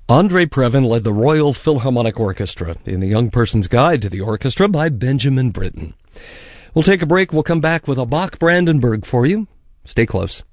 Andre Previn led the Royal Philharmonic Orchestra in The Young Person's Guide to the Orchestra by Benjamin Britten. We'll take a break. We'll come back with a Bach Brandenburg for you. Stay close.